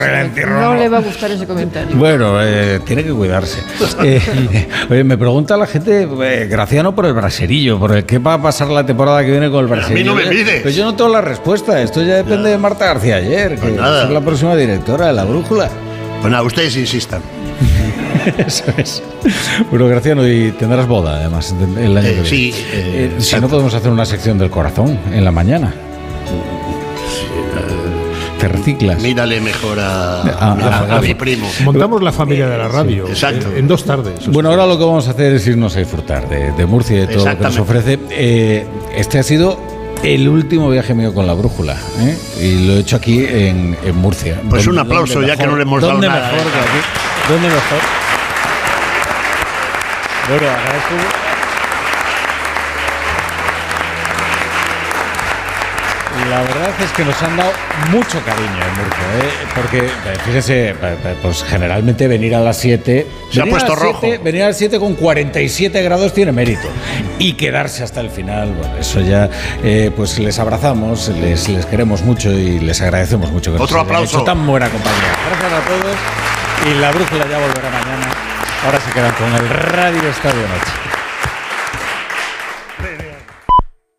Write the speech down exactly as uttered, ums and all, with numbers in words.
No le va a gustar ese comentario. Bueno, eh, tiene que cuidarse. Eh, oye, me pregunta la gente, eh, Graciano, por el braserillo, por el qué va a pasar la temporada que viene con el braserillo. A mí no me mires. Pues yo no tengo la respuesta. Esto ya depende ya. de Marta García Ayer, que pues es la próxima directora de La Brújula. Pues nada, ustedes insistan. Eso es. Bueno, Graciano, y tendrás boda, además, el año eh, que viene. Sí. Eh, eh, si no, podemos hacer una sección del corazón en la mañana. Te reciclas. Mírale mejor a, a, a, a, a mi primo. Montamos la familia de la radio. Sí, exacto. En, en dos tardes. Bueno, ahora lo que vamos a hacer es irnos a disfrutar de, de Murcia y de todo lo que nos ofrece. Eh, este ha sido el último viaje mío con La Brújula, ¿eh? Y lo he hecho aquí en, en Murcia. Pues un aplauso, ya mejor, que no le hemos dado nada. Mejor que aquí? ¿Dónde mejor? Bueno, agradezco. La verdad es que nos han dado mucho cariño en Murcia, ¿eh? Porque, fíjese, pues generalmente venir a las siete... Se ha puesto rojo. Venir a las siete con cuarenta y siete grados tiene mérito. Y quedarse hasta el final, bueno, eso ya, eh, pues les abrazamos, les, les queremos mucho y les agradecemos mucho que Otro nos hayan aplauso. hecho tan buena compañía. Gracias a todos y La Brújula ya volverá mañana. Ahora se quedan con el Radio Estadio Noche.